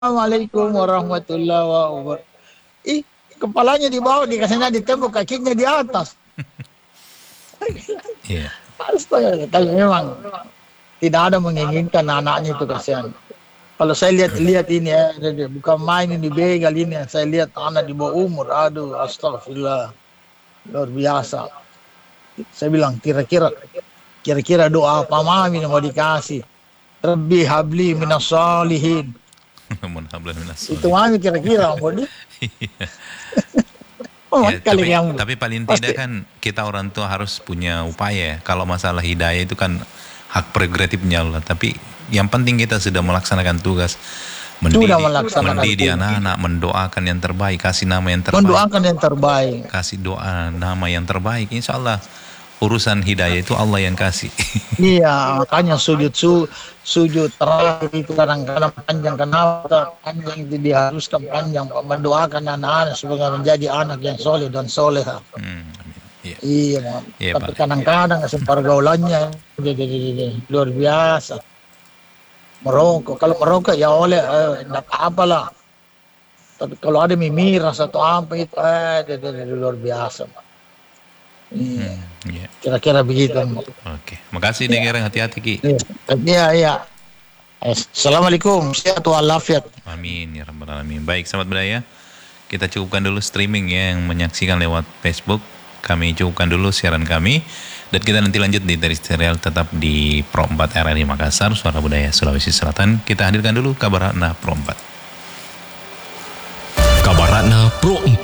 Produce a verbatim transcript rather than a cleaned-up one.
Assalamualaikum warahmatullahi wabarakatuh. Ih, kepalanya di bawah, dikasihnya di tembok, kakinya di atas. Iya. Astaga, kalau memang tidak ada menginginkan anaknya itu kasihan. Kalau saya lihat-lihat ini ya, bukan main ini begal ini, saya lihat anak di bawah umur, aduh, astagfirullah, luar biasa. Saya bilang kira-kira, kira-kira doa apa mami yang mau dikasih? Rabbi habli minas salihin. Munhablan minas Itu solihin. mami kira-kira mau di. Iya. Oh, Ya, kali tapi yang tapi paling pasti. tidak kan kita orang tua harus punya upaya ya. Kalau masalah hidayah itu kan hak prerogatifnya Allah. Tapi yang penting kita sudah melaksanakan tugas Sudah mendidik, melaksanakan mendidik tugas, anak-anak, mendoakan yang terbaik, kasih nama yang terbaik, mendoakan yang terbaik. kasih doa nama yang terbaik. Insya Allah urusan hidayah itu Allah yang kasih. Iya, makanya sujud su, sujud terakhir itu kadang-kadang panjang, kenapa panjang itu diharuskan panjang, mendoakan anak-anak sebagai menjadi anak yang soleh dan soleha. Hmm, amin. Iya, Iya, Mak. iya Tapi Pak. kadang-kadang pergaulannya di- di- di- di- luar biasa. Merokok, kalau merokok ya oleh, eh, enggak apa lah. Tapi kalau ada mimiras atau apa itu, eh, di- di- di- luar biasa, Mak. Iya, Hmm, iya. kira-kira begitu, Mak. Oke, makasih Iya, Dengerang, hati-hati Ki. iya, iya, iya. Assalamualaikum, sehat walafiat. Amin ya rabbal alamin. Baik, sahabat budaya, kita cukupkan dulu streaming ya yang menyaksikan lewat Facebook. Kami cukupkan dulu siaran kami dan kita nanti lanjut di dari serial tetap di Pro empat R R I Makassar, Suara Budaya Sulawesi Selatan. Kita hadirkan dulu kabar Ratna Pro empat. Kabar Ratna Pro empat.